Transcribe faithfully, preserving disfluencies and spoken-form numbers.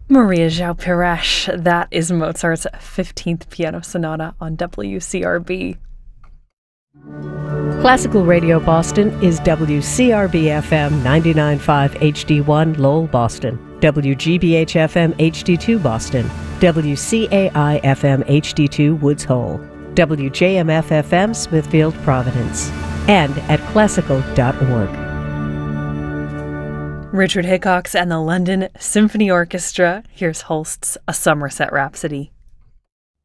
Maria João Pires. That is Mozart's fifteenth Piano Sonata on W C R B. Classical Radio Boston is W C R B F M ninety-nine point five H D one Lowell, Boston, W G B H F M H D two Boston, W C A I F M H D two Woods Hole, W J M F F M Smithfield, Providence, and at classical dot org. Richard Hickox and the London Symphony Orchestra. Here's Holst's A Somerset Rhapsody.